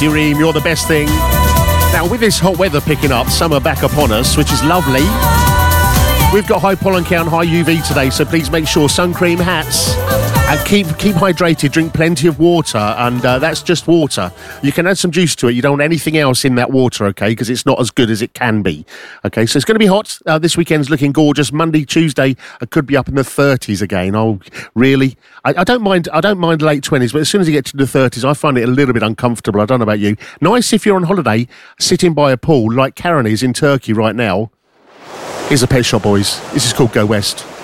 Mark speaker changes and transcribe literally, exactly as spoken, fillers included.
Speaker 1: Dureem, you're the best thing. Now, with this hot weather picking up, summer back upon us, which is lovely. We've got high pollen count, high U V today, so please make sure sun cream, hats, and keep keep hydrated. Drink plenty of water, and uh, that's just water. You can add some juice to it. You don't want anything else in that water, okay? Because it's not as good as it can be. Okay, so it's going to be hot. Uh, this weekend's looking gorgeous. Monday, Tuesday, I could be up in the thirties again. Oh, really? I, I don't mind. I don't mind late twenties, but as soon as you get to the thirties, I find it a little bit uncomfortable. I don't know about you. Nice if you're on holiday, sitting by a pool like Karen is in Turkey right now. Here's a Pet Shop Boys. This is called Go West.